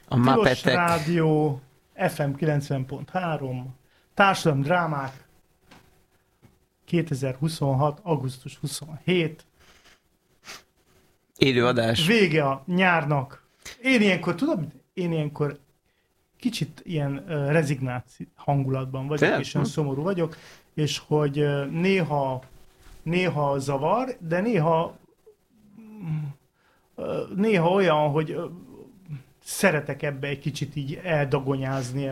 A Tilos Mappetek. Rádió, FM 90.3, társadalmi drámák, 2026. augusztus 27. Élőadás. Vége a nyárnak. Én ilyenkor kicsit ilyen rezignáció hangulatban vagyok, Tényleg? és olyan szomorú vagyok, és hogy néha zavar, de néha olyan, hogy szeretek ebbe egy kicsit így eldagonyázni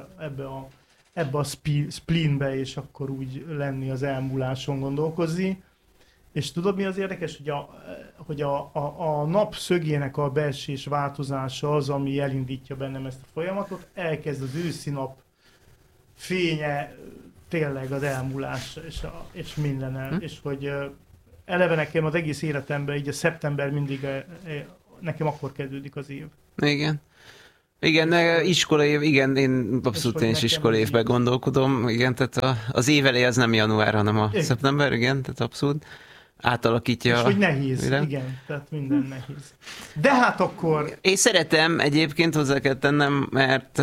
ebbe a spleenbe, és akkor úgy lenni az elmúláson gondolkozni. És tudod, mi az érdekes, hogy a nap szögének a beesés változása az, ami elindítja bennem ezt a folyamatot, elkezd az őszi nap fénye, tényleg az elmúlás és minden el. És hogy eleve nekem az egész életemben, így a szeptember mindig nekem akkor kezdődik az év. Igen. Igen, iskolaév, igen, én abszolút én is iskolaévben gondolkodom, igen, tehát az éveleje az nem január, hanem a szeptember, igen, tehát abszolút átalakítja. És hogy nehéz, igen, tehát minden nehéz. De hát akkor... Én szeretem, egyébként hozzá kell tennem, mert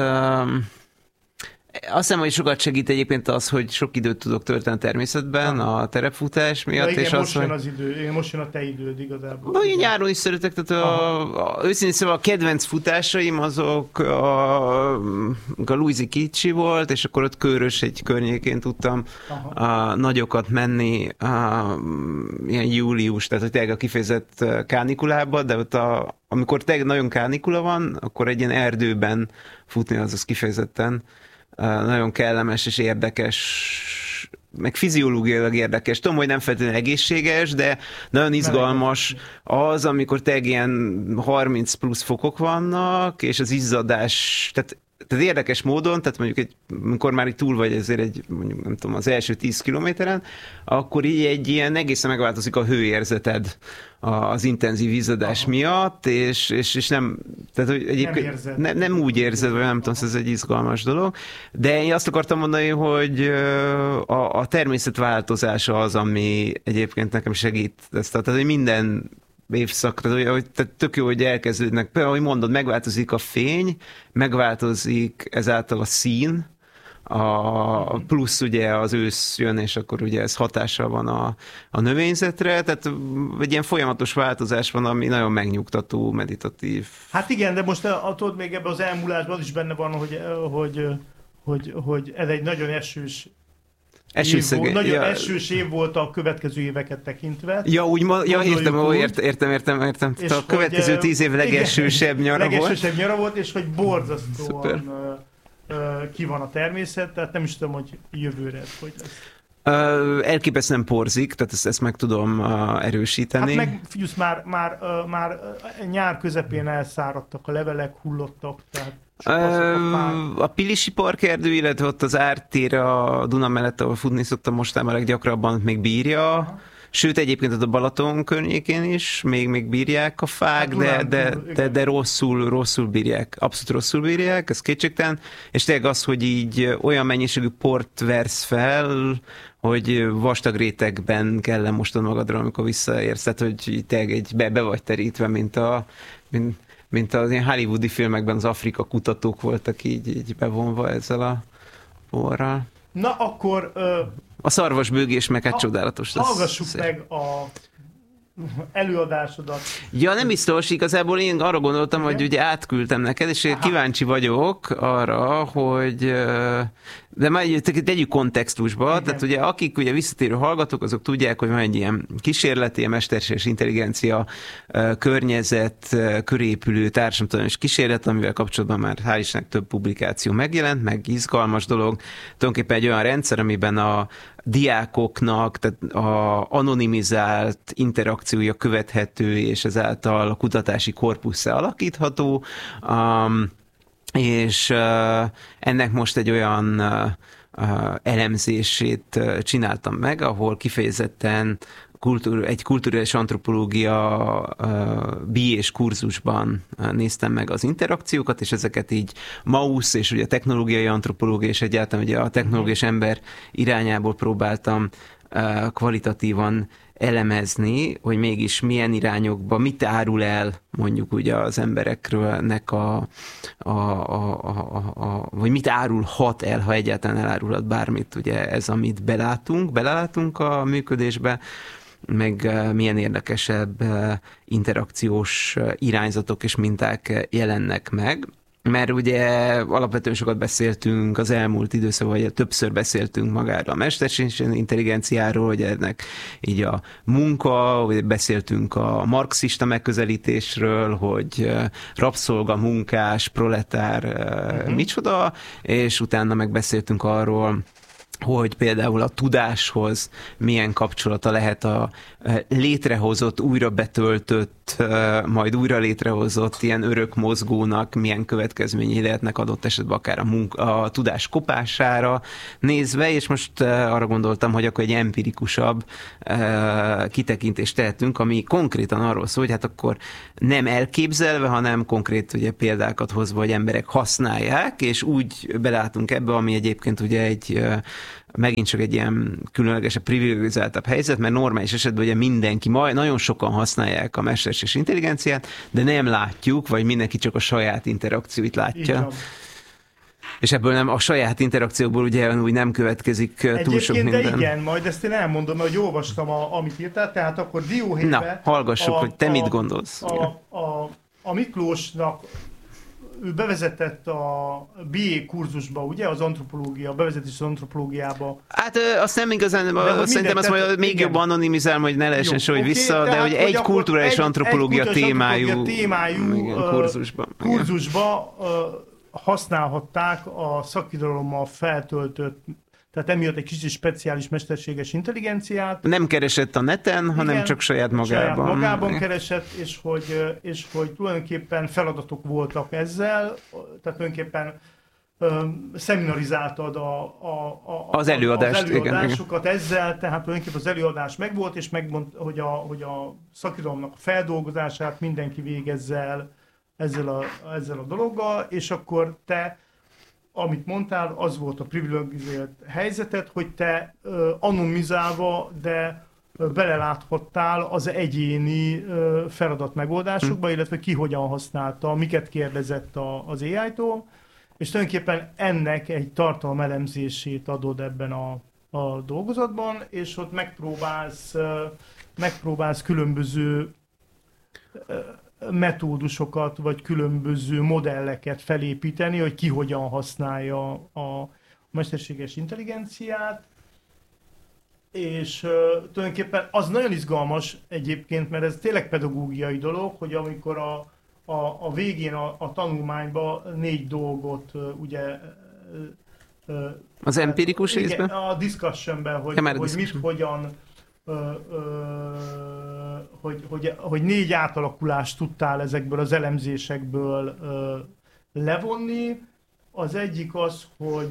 azt hiszem, hogy sokat segít egyébként az, hogy sok időt tudok tölteni a természetben, a terepfutás miatt. Igen, és most jön az idő, most jön a te időd igazából. Na, én nyáron is szeretek, tehát őszintén szóval a kedvenc futásaim azok a Luizi kicsi volt, és akkor ott Körös egy környékén tudtam nagyokat menni, ilyen július, tehát hogy tényleg a kifejezett kánikulában, de ott amikor tényleg nagyon kánikula van, akkor egy ilyen erdőben futni az kifejezetten nagyon kellemes és érdekes, meg fiziológiailag érdekes. Tudom, hogy nem feltétlenül egészséges, de nagyon izgalmas az, amikor tényleg ilyen 30 plusz fokok vannak, és az izzadás, tehát érdekes módon, tehát mondjuk amikor már így túl vagy ezért mondjuk nem tudom, az első 10 kilométeren, akkor így egy ilyen egészen megváltozik a hőérzeted az intenzív izzadás miatt, és nem, tehát hogy egyébként nem úgy érzed, vagy nem tudom, ez egy izgalmas dolog, de én azt akartam mondani, hogy a természet változása az, ami egyébként nekem segít ezt, tehát hogy minden évszakra, tehát tök jó, hogy elkezdődnek, például, ahogy mondod, megváltozik a fény, megváltozik ezáltal a szín, plusz ugye az ősz jön, és akkor ugye ez hatással van a növényzetre, tehát egy ilyen folyamatos változás van, ami nagyon megnyugtató, meditatív. Hát igen, de most tudod, még ebben az elmúlásban is benne van, hogy ez egy nagyon esős esős év volt a következő éveket tekintve. Ja, értem. És a következő 10 év legesősebb nyara volt. Legesősebb nyara volt, és hogy borzasztóan ki van a természet, tehát nem is tudom, hogy jövőre ez hogy lesz. Elképesztően porzik, tehát ezt meg tudom erősíteni. Hát meg figyelsz, már nyár közepén elszáradtak a levelek, hullottak, tehát a Pilisi parkerdő, illetve ott az ártér a Duna mellett, ahol futni szoktam mostában leggyakrabban, még bírja. Sőt, egyébként ott a Balaton környékén is még bírják a fák, de rosszul bírják. Abszolút rosszul bírják, ez kétségtelen. És tényleg az, hogy így olyan mennyiségű port versz fel, hogy vastag rétegben kell lemostod magadra, amikor visszaérsz. Tehát, hogy tényleg be vagy terítve, mint az ilyen hollywoodi filmekben az Afrika kutatók voltak így bevonva ezzel a porral. Na akkor... A szarvasbőgés meg hát csodálatos. Hallgassuk meg a előadásodat. Ja, nem biztos, igazából én arra gondoltam, hogy ugye átküldtem neked, és kíváncsi vagyok arra, hogy de már tegyük kontextusba, igen. Tehát ugye akik ugye visszatérő hallgatók, azok tudják, hogy van egy ilyen kísérleti, mesterséges intelligencia környezet körépülő társadalmas kísérlet, amivel kapcsolatban már hál' Istennek több publikáció megjelent, meg izgalmas dolog. Tulajdonképpen egy olyan rendszer, amiben a diákoknak, tehát a anonimizált interakciója követhető, és ezáltal a kutatási korpusszá alakítható, és ennek most egy olyan elemzését csináltam meg, ahol kifejezetten egy kulturális antropológia BA-s kurzusban néztem meg az interakciókat, és ezeket így MAUS és ugye a technológiai antropológia és egyáltalán ugye a technológiás ember irányából próbáltam kvalitatívan elemezni, hogy mégis milyen irányokba, mit árul el mondjuk ugye az emberekről vagy mit árulhat el, ha egyáltalán elárulhat bármit, ugye ez, amit belelátunk a működésbe, meg milyen érdekesebb interakciós irányzatok és minták jelennek meg. Mert ugye alapvetően sokat beszéltünk az elmúlt időszakban, vagy többször beszéltünk magáról a mesterséges intelligenciáról, hogy ennek így a munka, vagy beszéltünk a marxista megközelítésről, hogy rabszolga, munkás, proletár, micsoda, és utána megbeszéltünk arról, hogy például a tudáshoz milyen kapcsolata lehet a létrehozott, újra betöltött, majd újra létrehozott ilyen örök mozgónak, milyen következményei lehetnek adott esetben akár a tudás kopására nézve, és most arra gondoltam, hogy akkor egy empirikusabb kitekintést tehetünk, ami konkrétan arról szól, hogy hát akkor nem elképzelve, hanem konkrét ugye példákat hozva, hogy emberek használják, és úgy belátunk ebbe, ami egyébként ugye megint csak egy ilyen különlegesebb, privilegizáltabb helyzet, mert normális esetben ugye mindenki, nagyon sokan használják a mesterséges intelligenciát, de nem látjuk, vagy mindenki csak a saját interakcióit látja. És ebből nem, a saját interakciókból ugye úgy nem következik túl sok minden. De igen, majd ezt én elmondom, mert hogy olvastam, amit írtál, tehát akkor dióhéjbe... Na, hallgassuk, hogy te mit gondolsz. A Miklósnak ő bevezetett a BA kurzusba, ugye, az antropológia, bevezetés az antropológiába. Hát azt nem igazán, szerintem azt majd még jobban anonimizálom, hogy ne lehessen soha vissza, de hogy egy kulturális antropológia témájú kurzusba használhatták a szakirodalommal feltöltött, tehát emiatt egy kicsit speciális mesterséges intelligenciát. Nem keresett a neten, hanem csak saját magában. Saját magában keresett, és hogy tulajdonképpen feladatok voltak ezzel, tehát tulajdonképpen szeminarizáltad az előadásokat igen. Ezzel, tehát tulajdonképpen az előadás megvolt, és megmondta, hogy a szakirodalomnak a feldolgozását mindenki végezzel ezzel a dologgal, és akkor te, amit mondtál, az volt a privilegizált helyzeted, hogy te anonimizálva, de beleláthattál az egyéni feladat megoldásokba, illetve ki hogyan használta, miket kérdezett az AI-tól, és tulajdonképpen ennek egy tartalmelemzését adod ebben a dolgozatban, és ott megpróbálsz különböző metódusokat, vagy különböző modelleket felépíteni, hogy ki hogyan használja a mesterséges intelligenciát, és tulajdonképpen az nagyon izgalmas egyébként, mert ez tényleg pedagógiai dolog, hogy amikor a végén a tanulmányban 4 dolgot ugye az empirikus részben? A discussionben, hogy mit, hogyan hogy 4 átalakulást tudtál ezekből az elemzésekből levonni. Az egyik az,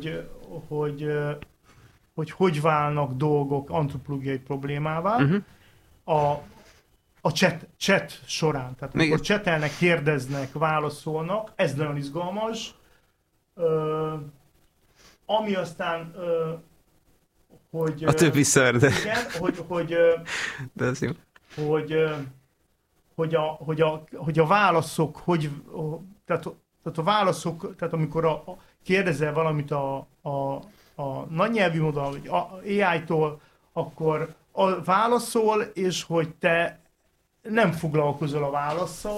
hogy válnak dolgok antropológiai problémává. A chat során. Tehát amikor csetelnek, kérdeznek, válaszolnak, ez nagyon izgalmas. Ami aztán hogy... A többi ször, de... Igen, de ez jó. Hogy a válaszok, tehát a válaszok, tehát amikor kérdezel valamit a nagynyelvű modell, vagy AI-tól, akkor válaszol, és hogy te nem foglalkozol a válasszal,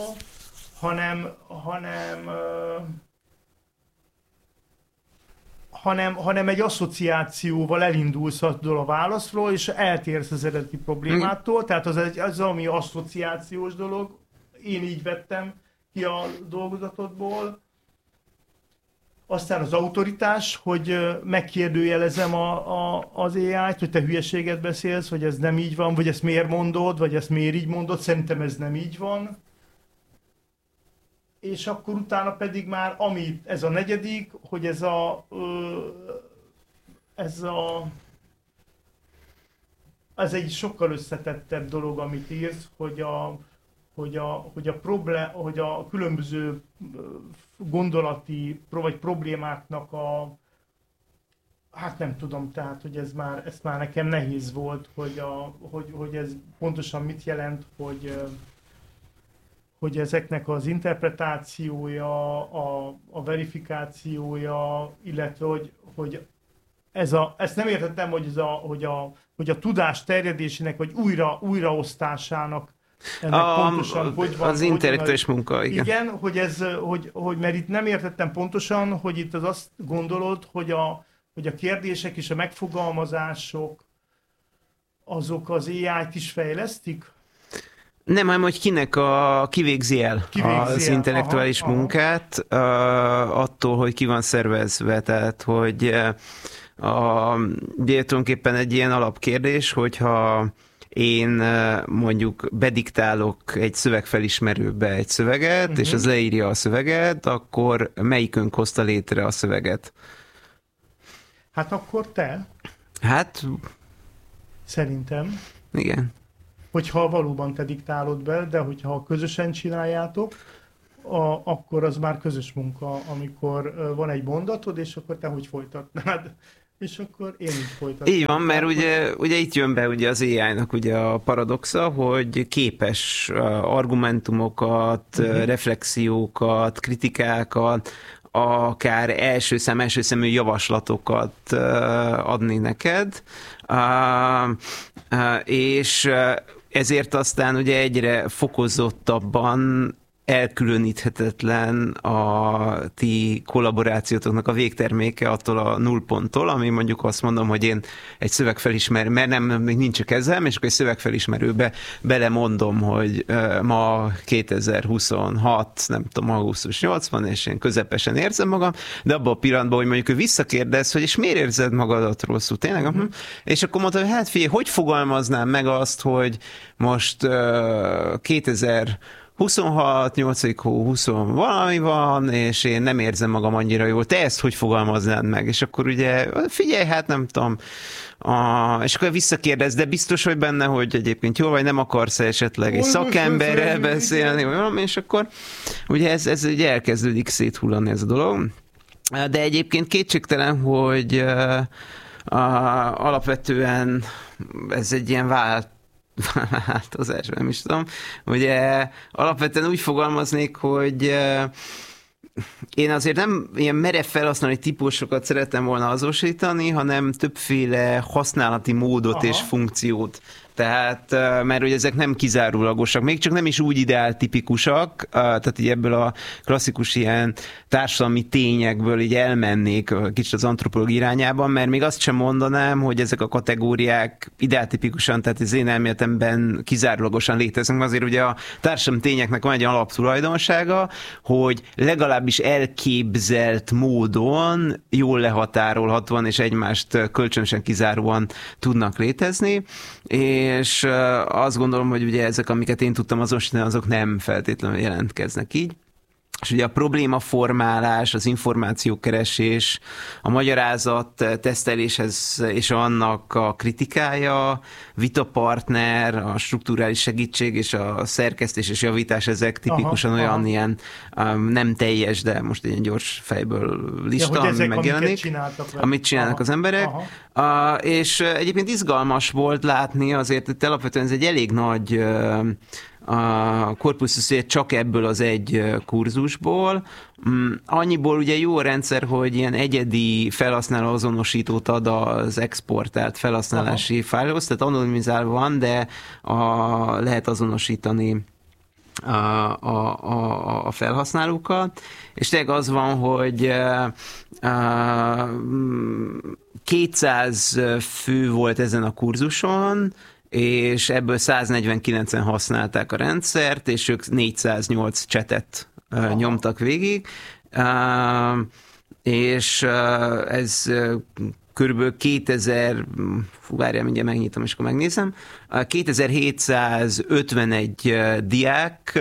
hanem egy asszociációval elindulsz a válaszról, és eltérsz az eredeti problémától. Tehát az ami asszociációs dolog. Én így vettem ki a dolgozatodból. Aztán az autoritás, hogy megkérdőjelezem az AI-t, hogy te hülyeséget beszélsz, vagy ez nem így van, vagy ezt miért mondod, vagy ezt miért így mondod. Szerintem ez nem így van. És akkor utána pedig már, ez a negyedik, hogy ez egy sokkal összetettebb dolog, amit írsz, hogy a különböző gondolati vagy problémáknak Hát nem tudom, tehát, hogy ez már nekem nehéz volt, hogy ez pontosan mit jelent, hogy ezeknek az interpretációja, a verifikációja, illetve hogy ezt nem értettem, hogy a tudás terjedésének, vagy újraosztásának ennek pontosan, hogy van. Az intellektuális munka, igen. Igen, hogy mert itt nem értettem pontosan, hogy itt az azt gondolod, hogy a kérdések és a megfogalmazások azok az AI-t is fejlesztik? Nem, hanem hogy kivégzi el az intellektuális munkát, attól, hogy ki van szervezve, tehát hogy tulajdonképpen egy ilyen alapkérdés, hogyha én mondjuk bediktálok egy szövegfelismerőbe egy szöveget, és az leírja a szöveget, akkor melyikünk hozta létre a szöveget? Hát akkor te. Hát... Szerintem. Igen. Hogyha valóban te diktálod be, de hogyha közösen csináljátok, akkor az már közös munka, amikor van egy mondatod, és akkor te hogy folytatnád. És akkor én így folytatom. Így van, mert ugye itt jön be ugye az AI-nak ugye a paradoxa, hogy képes argumentumokat, reflexiókat, kritikákat, akár első szemű javaslatokat adni neked, és ezért aztán ugye egyre fokozottabban elkülöníthetetlen a ti kollaborációtoknak a végterméke attól a nullponttól, ami mondjuk azt mondom, hogy én egy szövegfelismerő, mert még nincs a kezem, és akkor egy szövegfelismerőbe belemondom, hogy ma 2026, nem tudom, augusztus 80, és én közepesen érzem magam, de abban a pillanatban, hogy mondjuk ő visszakérdez, hogy és miért érzed magadat rosszul, tényleg? És akkor mondta, hogy hát figyelj, hogy fogalmaznám meg azt, hogy most 26, 8. hó, 20 valami van, és én nem érzem magam annyira jól. Te ezt hogy fogalmaznád meg? És akkor ugye, figyelj, hát nem tudom. És akkor visszakérdez, de biztos vagy benne, hogy egyébként jól vagy, nem akarsz esetleg egy szakemberrel beszélni, vagy valami, és akkor ugye ez ugye elkezdődik széthullani ez a dolog. De egyébként kétségtelen, hogy alapvetően ez egy ilyen változás, nem is tudom. Ugye alapvetően úgy fogalmaznék, hogy én azért nem ilyen merev felhasználói típusokat szeretem volna azonosítani, hanem többféle használati módot és funkciót. Tehát, mert ugye ezek nem kizárólagosak, még csak nem is úgy ideáltipikusak, tehát így ebből a klasszikus ilyen társadalmi tényekből így elmennék kicsit az antropológia irányában, mert még azt sem mondanám, hogy ezek a kategóriák ideáltipikusan, tehát az én elméletemben kizárólagosan léteznek. Azért ugye a társadalmi tényeknek van egy alaptulajdonsága, hogy legalábbis elképzelt módon jól lehatárolhatóan és egymást kölcsönösen kizáróan tudnak létezni, és azt gondolom, hogy ugye ezek, amiket én tudtam azonosítani, azok nem feltétlenül jelentkeznek így. És ugye a problémaformálás, az információkeresés, a magyarázat teszteléshez és annak a kritikája, vitapartner, a strukturális segítség és a szerkesztés és javítás, ezek tipikusan olyan ilyen nem teljes, de most egy gyors fejből lista, ami megjelenik, amit csinálnak az emberek. És egyébként izgalmas volt látni, azért itt alapvetően ez egy elég nagy a korpusz csak ebből az egy kurzusból. Annyiból ugye jó a rendszer, hogy ilyen egyedi felhasználó azonosítót ad az exportált felhasználási fájlhoz, tehát anonimizálva van, de lehet azonosítani a felhasználókat, és tényleg az van, hogy 200 fő volt ezen a kurzuson, és ebből 149-en használták a rendszert, és ők 408 csetet nyomtak végig, és ez körülbelül 2000, várjál, mindjárt megnyitom, és akkor megnézem, 2751 diák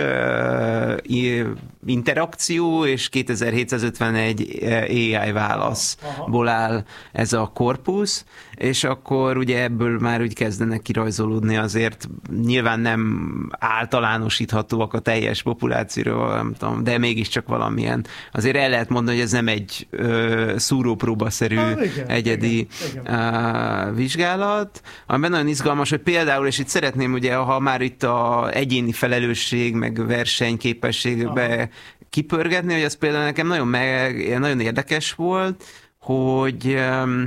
interakció, és 2751 AI válaszból áll ez a korpusz, és akkor ugye ebből már úgy kezdenek kirajzolódni, azért nyilván nem általánosíthatóak a teljes populációról, nem tudom, de mégiscsak valamilyen. Azért el lehet mondani, hogy ez nem egy szúrópróbaszerű egyedi külföldi vizsgálat, amiben nagyon izgalmas, hogy például, és itt szeretném ugye, ha már itt a egyéni felelősség, meg versenyképességbe kipörgetni, hogy az például nekem nagyon érdekes volt, hogy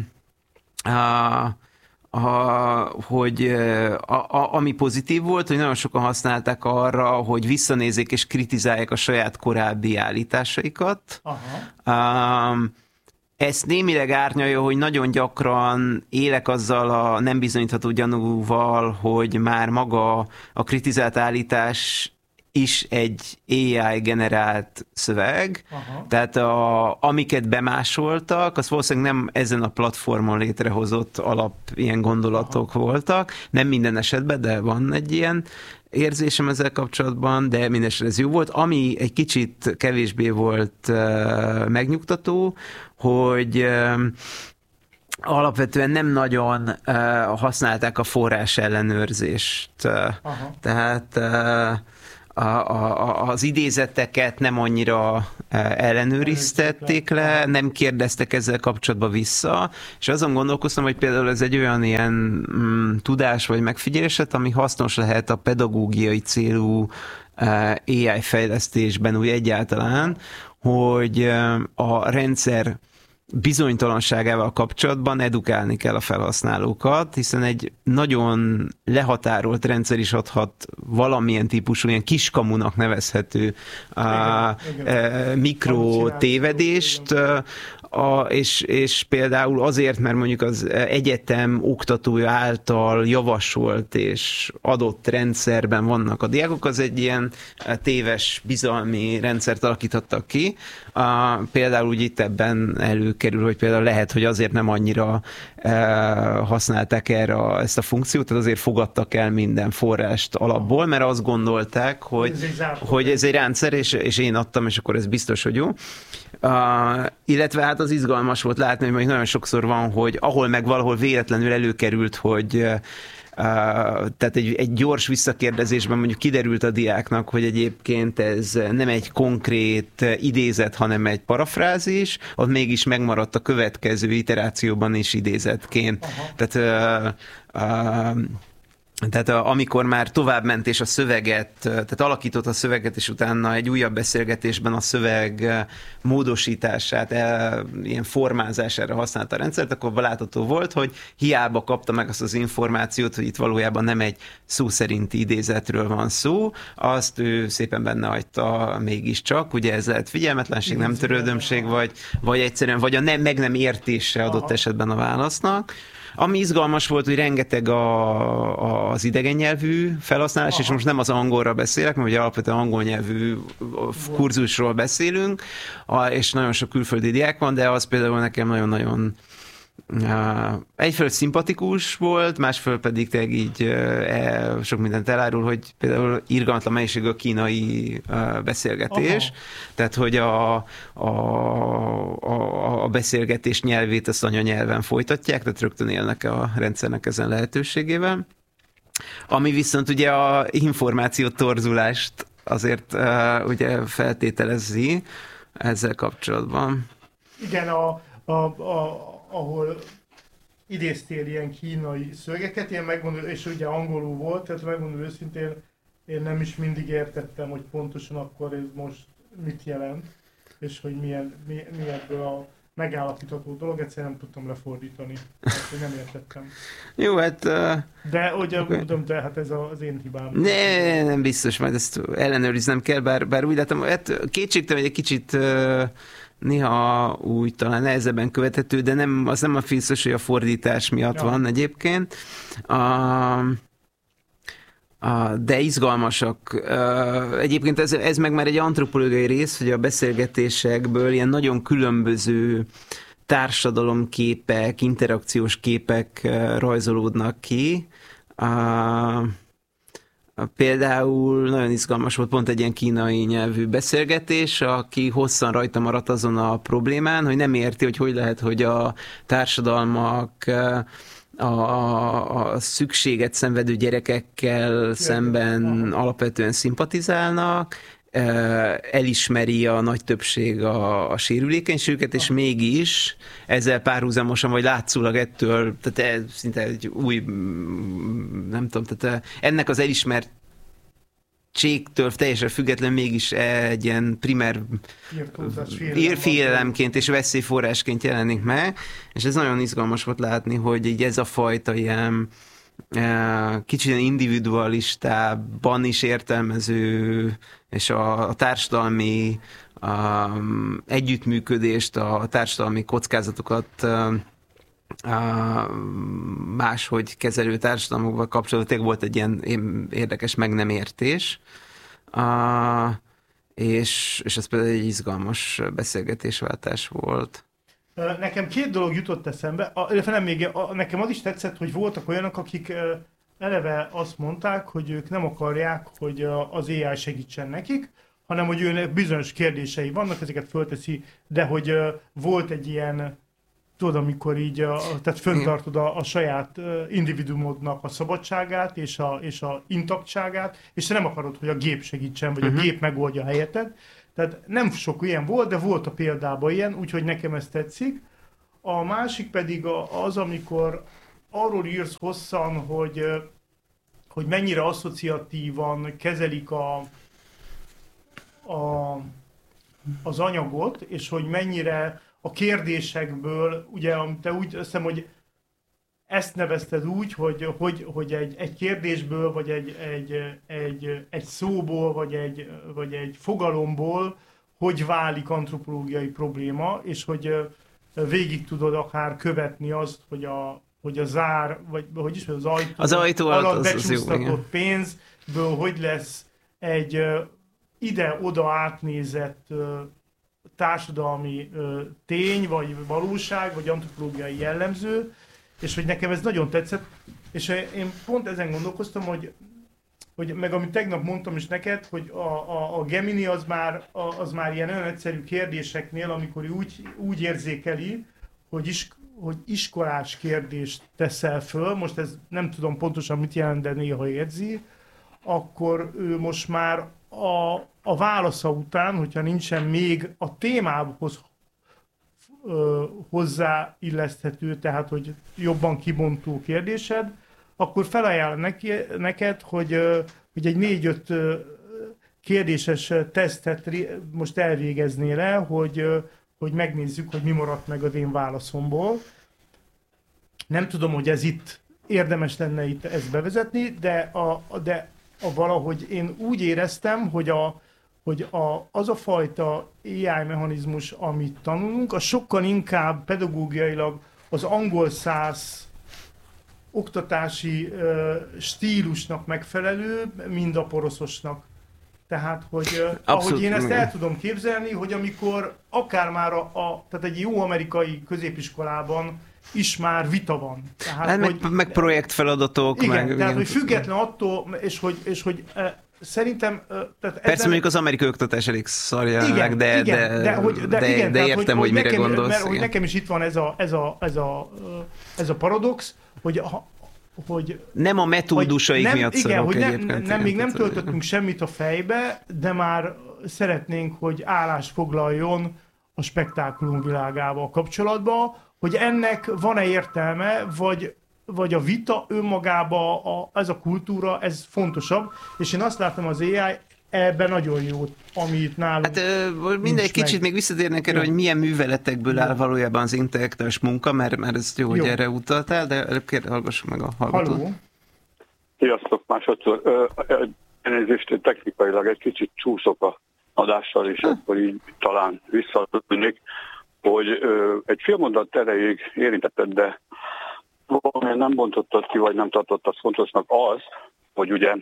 ami pozitív volt, hogy nagyon sokan használták arra, hogy visszanézzék és kritizálják a saját korábbi állításaikat. Ezt némileg árnyalja, hogy nagyon gyakran élek azzal a nem bizonyítható gyanúval, hogy már maga a kritizált állítás is egy AI generált szöveg, tehát amiket bemásoltak, az valószínűleg nem ezen a platformon létrehozott alap ilyen gondolatok voltak, nem minden esetben, de van egy ilyen érzésem ezzel kapcsolatban, de mindenesetre ez jó volt. Ami egy kicsit kevésbé volt megnyugtató, hogy alapvetően nem nagyon használták a forrás ellenőrzést. Tehát az idézeteket nem annyira ellenőriztették le, nem kérdeztek ezzel kapcsolatban vissza, és azon gondolkoztam, hogy például ez egy olyan ilyen tudás vagy megfigyeléset, ami hasznos lehet a pedagógiai célú AI fejlesztésben úgy egyáltalán, hogy a rendszer bizonytalanságával kapcsolatban edukálni kell a felhasználókat, hiszen egy nagyon lehatárolt rendszer is adhat valamilyen típusú, ilyen kiskamunak nevezhető mikrotévedést, és például azért, mert mondjuk az egyetem oktatója által javasolt és adott rendszerben vannak a diákok, az egy ilyen téves bizalmi rendszert alakíthattak ki. Például úgy itt ebben előkerül, hogy például lehet, hogy azért nem annyira használták erre ezt a funkciót, tehát azért fogadtak el minden forrást alapból, mert azt gondolták, hogy ez egy rendszer, és én adtam, és akkor ez biztos, hogy jó. Illetve hát az izgalmas volt látni, hogy nagyon sokszor van, hogy ahol meg valahol véletlenül előkerült, hogy tehát egy gyors visszakérdezésben mondjuk kiderült a diáknak, hogy egyébként ez nem egy konkrét idézet, hanem egy parafrázis, ott mégis megmaradt a következő iterációban is idézetként. Tehát amikor már továbbment és a szöveget, tehát alakított a szöveget, és utána egy újabb beszélgetésben a szöveg módosítását, ilyen formázására használta a rendszert, akkor látható volt, hogy hiába kapta meg azt az információt, hogy itt valójában nem egy szó szerinti idézetről van szó, azt ő szépen benne hagyta mégiscsak, ugye ez lehet figyelmetlenség, nem törődömség, vagy egyszerűen, vagy a meg nem értése adott esetben a válasznak. Ami izgalmas volt, hogy rengeteg az idegen nyelvű felhasználás, és most nem az angolra beszélek, mert ugye alapvetően angol nyelvű kurzusról beszélünk, és nagyon sok külföldi diák van, de az például nekem nagyon-nagyon egyfelől szimpatikus volt, másfelől pedig tényleg így sok mindent elárul, hogy például irgalmatlan mennyiségű a kínai beszélgetés, tehát hogy a beszélgetés nyelvét azt anyanyelven folytatják, tehát rögtön élnek a rendszernek ezen lehetőségével. Ami viszont ugye a információ torzulást azért ugye feltételezi ezzel kapcsolatban. Igen, ahol idéztél ilyen kínai szövegeket, ilyen megmondom, és ugye angolul volt, tehát megmondom őszintén, én nem is mindig értettem, hogy pontosan akkor ez most mit jelent, és hogy mi ebből a megállapítható dolog, egyszerűen nem tudtam lefordítani, hogy nem értettem. Jó, hát... De ugye mondom, de hát ez az én hibám. Nem biztos, majd ezt ellenőriznem kell, bár úgy látom, hát kétségtelen, hogy egy kicsit... néha úgy talán nehezebben követhető, de az nem a biztos, hogy a fordítás miatt van egyébként. De izgalmasak. Egyébként ez meg már egy antropológiai rész, hogy a beszélgetésekből ilyen nagyon különböző társadalomképek, interakciós képek rajzolódnak ki. Például nagyon izgalmas volt pont egy ilyen kínai nyelvű beszélgetés, aki hosszan rajta maradt azon a problémán, hogy nem érti, hogy lehet, hogy a társadalmak a szükséget szenvedő gyerekekkel szemben alapvetően szimpatizálnak, elismeri a nagy többség a sérülékenységüket, és mégis ezzel párhuzamosan, vagy látszólag ettől, tehát szinte egy új, nem tudom, tehát ennek az elismertségtől teljesen független mégis egy ilyen primer félelemként és veszélyforrásként jelenik meg, és ez nagyon izgalmas volt látni, hogy így ez a fajta ilyen kicsit individualistában is értelmező, és a társadalmi együttműködést, a társadalmi kockázatokat máshogy kezelő társadalmakban kapcsolatban volt egy ilyen érdekes meg nem értés, és ez például egy izgalmas beszélgetésváltás volt. Nekem két dolog jutott eszembe, nekem az is tetszett, hogy voltak olyanok, akik eleve azt mondták, hogy ők nem akarják, hogy az AI segítsen nekik, hanem hogy őnek bizonyos kérdései vannak, ezeket fölteszi, de hogy volt egy ilyen, tudod, amikor így, tehát föntartod a saját individuumodnak a szabadságát és a intaktságát, és te nem akarod, hogy a gép segítsen, vagy a gép megoldja a helyetted. Tehát nem sok ilyen volt, de volt a példában ilyen, úgyhogy nekem ez tetszik. A másik pedig az, amikor arról írsz hosszan, hogy mennyire asszociatívan kezelik az anyagot, és hogy mennyire a kérdésekből, ugye te úgy hiszem, hogy ezt nevezted úgy, hogy egy kérdésből, vagy egy szóból, vagy egy fogalomból hogy válik antropológiai probléma, és hogy végig tudod akár követni azt, hogy a zár, vagy hogy is az ajtó alatt becsúsztatott pénzből hogy lesz egy ide-oda átnézett társadalmi tény, vagy valóság, vagy antropológiai jellemző, és hogy nekem ez nagyon tetszett, és én pont ezen gondolkoztam, hogy meg amit tegnap mondtam is neked, hogy a Gemini az már ilyen olyan egyszerű kérdéseknél, amikor úgy érzékeli, hogy iskolás kérdést teszel föl, most ez nem tudom pontosan mit jelent, de néha érzi, akkor ő most már a válasza után, hogyha nincsen még a témához hozzáilleszthető, tehát hogy jobban kibontó kérdésed, akkor felajánl neked, hogy egy 4-5 kérdéses tesztet most elvégeznél le, hogy megnézzük, hogy mi maradt meg az én válaszomból. Nem tudom, hogy ez itt érdemes lenne itt ezt bevezetni, de valahogy én úgy éreztem, hogy az a fajta AI mechanizmus, amit tanulunk, az sokkal inkább pedagógiailag az angol száz oktatási stílusnak megfelelő, mint a poroszosnak. Tehát, hogy ahogy én ezt el tudom képzelni, hogy amikor akár már tehát egy jó amerikai középiskolában is már vita van. Tehát, meg projektfeladatok. Igen, tehát hogy független attól, és hogy szerintem... Tehát persze mondjuk az amerikai oktatás elég szar jelenleg, de értem, hogy mire gondolsz. Mert hogy nekem is itt van ez a paradox, hogy nem a metódusaik miatt szarok egyébként. Még nem töltöttünk semmit a fejbe, de már szeretnénk, hogy állást foglaljon a spektákulum világával kapcsolatban, hogy ennek van-e értelme, vagy a vita önmagában, ez a kultúra, ez fontosabb, és én azt látom az AI ebben nagyon jó, amit nálunk mindegy kicsit még visszatérnek erre, hogy milyen műveletekből áll valójában az intellektuális munka, mert ez jó, hogy erre utaltál, de előbb hallgassuk meg a hallgatót. Halló. Sziasztok, másodszor. Elnézést, technikailag egy kicsit csúszok a adással, és akkor így talán visszatudnék, hogy egy fél mondat erejéig érintetted, de valami nem bontottad ki, vagy nem tartottad fontosnak az, hogy ugye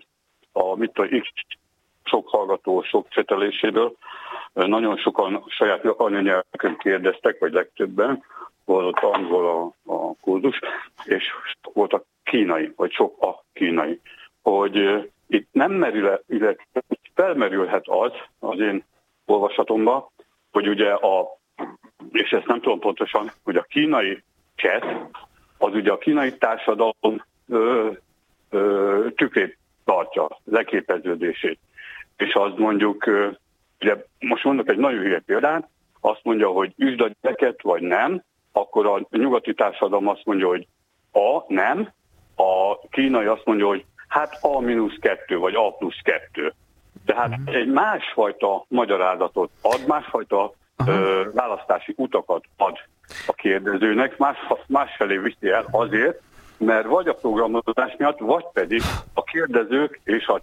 sok hallgató, sok cseteléséből nagyon sokan saját anyanyelvükön kérdeztek, vagy legtöbben, volt angol a kurzus, és volt a kínai, vagy sok a kínai. Hogy itt nem felmerülhet az én olvasatomban, hogy ugye és ezt nem tudom pontosan, hogy a kínai chat, az ugye a kínai társadalom tükrét tartja, leképeződését. és az mondjuk, ugye most mondok egy nagyon hülye példát, azt mondja, hogy üsd a gyereket, vagy nem, akkor a nyugati társadalom azt mondja, hogy nem, a kínai azt mondja, hogy hát A-2, vagy A+2. Tehát egy másfajta magyarázatot ad, másfajta választási utakat ad a kérdezőnek, másfelé viszi el azért, mert vagy a programozás miatt, vagy pedig a kérdezők és a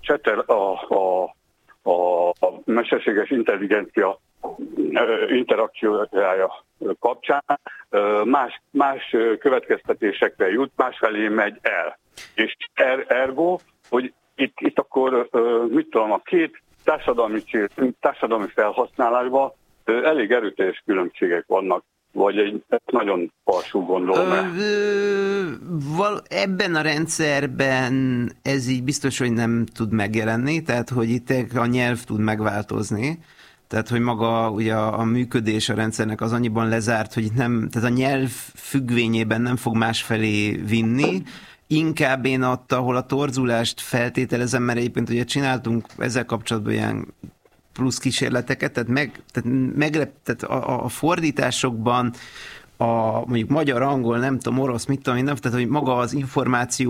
mesterséges intelligencia interakciójája kapcsán más következtetésekre jut, másfelé megy el. És ergo, hogy itt akkor, mit tudom, a két társadalmi felhasználásban elég erőteljes különbségek vannak, vagy egy nagyon falsú gondolom. Ebben a rendszerben ez így biztos, hogy nem tud megjelenni, tehát hogy itt a nyelv tud megváltozni. Tehát, hogy maga ugye a működés a rendszernek az annyiban lezárt, hogy nem, tehát a nyelv függvényében nem fog másfelé vinni. Inkább én ahol a torzulást feltételezem, mert egyébként ugye csináltunk ezzel kapcsolatban ilyen plusz kísérleteket, tehát a fordításokban mondjuk magyar, angol, nem tudom, orosz, mit tudom én, tehát hogy maga az információ